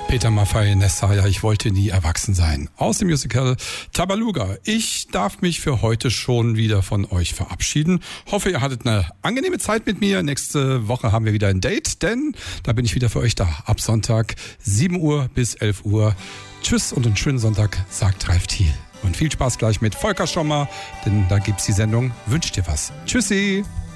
Peter Maffay, Nessaya, ich wollte nie erwachsen sein. Aus dem Musical Tabaluga. Ich darf mich für heute schon wieder von euch verabschieden. Hoffe, ihr hattet eine angenehme Zeit mit mir. Nächste Woche haben wir wieder ein Date, denn da bin ich wieder für euch da. Ab Sonntag 7 Uhr bis 11 Uhr. Tschüss und einen schönen Sonntag, sagt Ralf Thiel. Und viel Spaß gleich mit Volker Schommer, denn da gibt's die Sendung Wünsch dir was. Tschüssi!